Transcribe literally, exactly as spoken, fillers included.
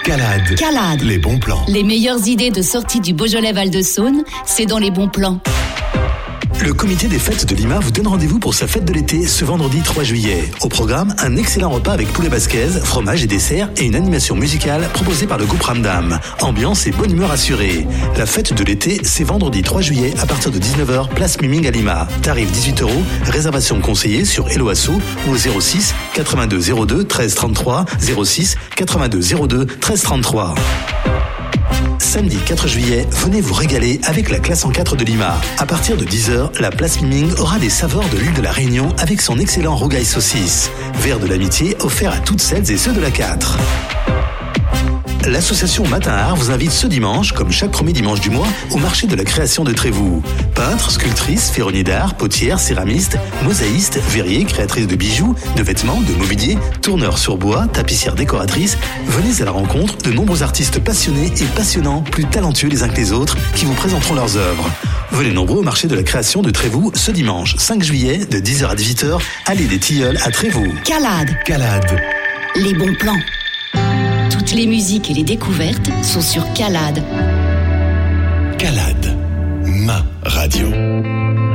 Calade. Calade. Les bons plans. Les meilleures idées de sortie du Beaujolais Val-de-Saône, c'est dans les bons plans. Le comité des fêtes de Lima vous donne rendez-vous pour sa fête de l'été ce vendredi trois juillet. Au programme, un excellent repas avec poulet basquez, fromage et dessert et une animation musicale proposée par le groupe Ramdam. Ambiance et bonne humeur assurée. La fête de l'été, c'est vendredi trois juillet à partir de dix-neuf heures, place Miming à Lima. Tarif dix-huit euros, réservation conseillée sur Hello Asso ou au zéro six quatre-vingt-deux zéro deux treize trente-trois, zéro six quatre-vingt-deux zéro deux treize trente-trois. Samedi quatre juillet, venez vous régaler avec la classe en quatre de Lima. À partir de dix heures, la place Miming aura des saveurs de l'île de la Réunion avec son excellent rougail saucisse. Verre de l'amitié offert à toutes celles et ceux de la quatre. L'association Matin Art vous invite ce dimanche, comme chaque premier dimanche du mois, au marché de la création de Trévoux. Peintres, sculptrices, ferronniers d'art, potières, céramistes, mosaïstes, verriers, créatrices de bijoux, de vêtements, de mobilier, tourneurs sur bois, tapissières décoratrices, venez à la rencontre de nombreux artistes passionnés et passionnants, plus talentueux les uns que les autres, qui vous présenteront leurs œuvres. Venez nombreux au marché de la création de Trévoux ce dimanche cinq juillet de dix heures à dix-huit heures, allée des Tilleuls à Trévoux. Calade. Calade. Les bons plans. Toutes les musiques et les découvertes sont sur Calade. Calade. Ma radio.